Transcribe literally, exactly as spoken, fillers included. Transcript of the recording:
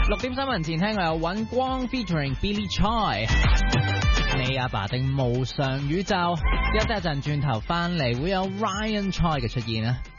六點新聞前聽過有尹光 featuring Billy Choi， 你阿爸定無常宇宙。一陣轉頭翻嚟會有 Ryan Choi 嘅出現啊！